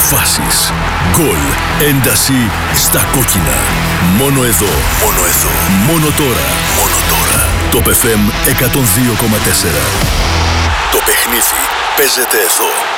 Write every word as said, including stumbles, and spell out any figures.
Φάσεις, γκολ, ένταση στα κόκκινα. Μόνο εδώ, μόνο εδώ, μόνο τώρα, μόνο τώρα. Το Top εφ εμ εκατόν δύο κόμμα τέσσερα. Το παιχνίδι παίζεται εδώ.